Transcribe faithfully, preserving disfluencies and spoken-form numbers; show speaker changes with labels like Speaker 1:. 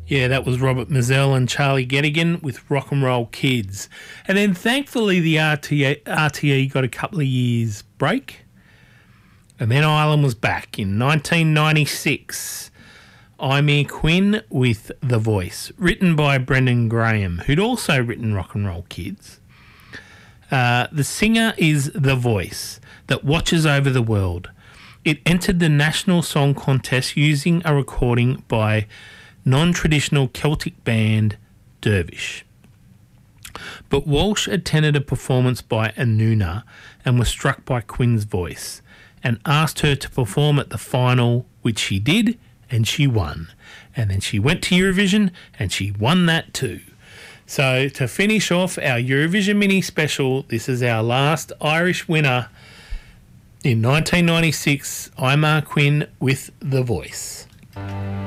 Speaker 1: Yeah, that was Robert Mazzell and Charlie Gettigan with Rock and Roll Kids. And then thankfully the R T E, R T E got a couple of years break. And then Ireland was back in nineteen ninety-six. Imir Quinn with The Voice, written by Brendan Graham, who'd also written Rock and Roll Kids. Uh, the singer is The Voice that watches over the world. It entered the National Song Contest using a recording by non-traditional Celtic band Dervish. But Walsh attended a performance by Anuna and was struck by Quinn's voice and asked her to perform at the final, which she did, and she won. And then she went to Eurovision and she won that too. So to finish off our Eurovision mini special, this is our last Irish winner in nineteen ninety-six, Imir Quinn with The Voice.